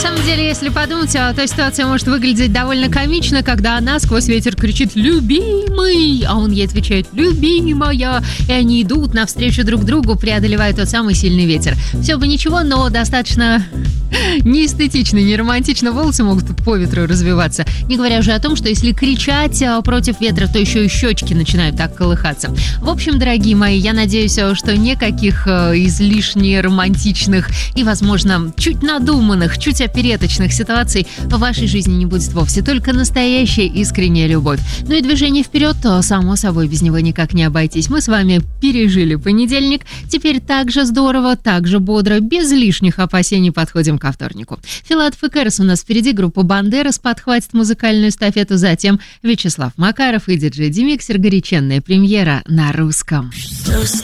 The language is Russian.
самом деле, если подумать, то ситуация может выглядеть довольно комично, когда она сквозь ветер кричит «любимый», а он ей отвечает «любимая», и они идут навстречу друг другу, преодолевая тот самый сильный ветер. Все бы ничего, но достаточно неэстетично, не романтично, волосы могут по ветру развиваться. Не говоря уже о том, что если кричать против ветра, то еще и щечки начинают так колыхаться. В общем, дорогие мои, я надеюсь, что никаких излишне романтичных и, возможно, чуть надуманных, чуть опереточных ситуаций в вашей жизни не будет вовсе. Только настоящая искренняя любовь. Ну и движение вперед, то, само собой, без него никак не обойтись. Мы с вами пережили понедельник. Теперь так же здорово, так же бодро, без лишних опасений подходим ко вторнику. Филатов и Кэрос у нас впереди. Группа «Бандерас» подхватит музыкальную эстафету. Затем Вячеслав Макаров и диджей Демиксер. Горяченная премьера на русском.